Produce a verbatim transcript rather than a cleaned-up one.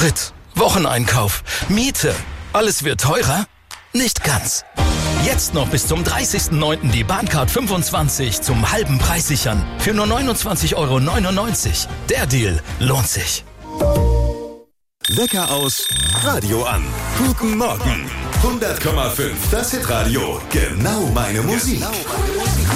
Sprit, Wocheneinkauf, Miete. Alles wird teurer? Nicht ganz. Jetzt noch bis zum dreißigsten neunten die Bahncard fünfundzwanzig zum halben Preis sichern. Für nur neunundzwanzig Euro neunundneunzig. Der Deal lohnt sich. Wecker aus, Radio an. Guten Morgen. hundert Komma fünf, das Hitradio. Genau meine Musik. Genau meine